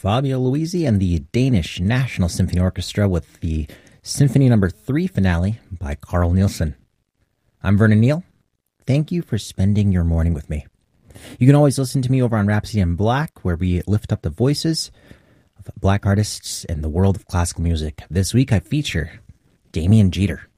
Fabio Luisi and the Danish National Symphony Orchestra with the Symphony No. 3 finale by Carl Nielsen. I'm Vernon Neal. Thank you for spending your morning with me. You can always listen to me over on Rhapsody in Black, where we lift up the voices of black artists in the world of classical music. This week I feature Damien Jeter.